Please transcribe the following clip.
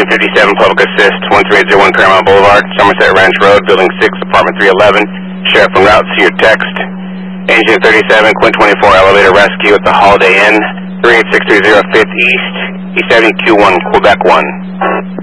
Engine 57, Public Assist, 1301 Paramount Boulevard, Somerset Ranch Road, Building 6, Apartment 311. Sheriff en route, see your text. Engine 37, Quint 24, Elevator Rescue at the Holiday Inn, 38630 5th East, E70Q1, Quebec 1.